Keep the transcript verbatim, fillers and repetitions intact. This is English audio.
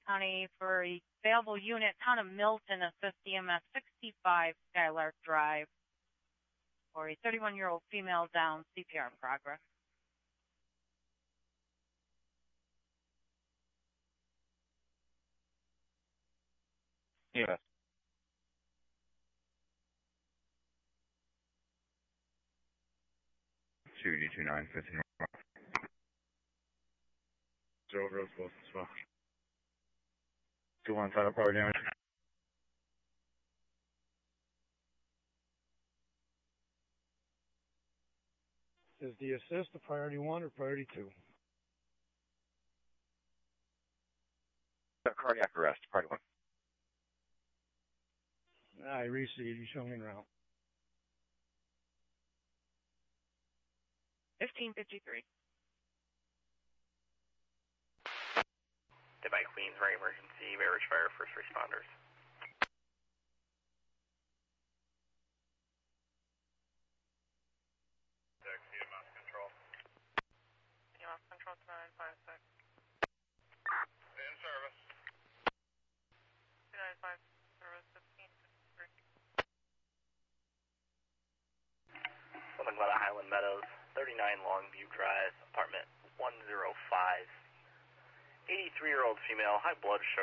County for a available unit, Town of Milton, assist E M S sixty-five Skylark Drive for a thirty-one-year-old female down, C P R in progress. Yes. two D two nine fifteen. Joe Rose both as well. two one side of power damage. Is the assist a priority one or priority two? Cardiac arrest, priority one. I received. You show me en route. fifteen fifty-three. Dead by Queensbury Emergency, Beverage Fire, first responders. E M S control. E M S control to nine five six. In service. two nine five, service fifteen fifty-three. Something about Highland Meadows, thirty-nine Longview Drive, apartment one oh five. eighty-three-year-old female, high blood sugar.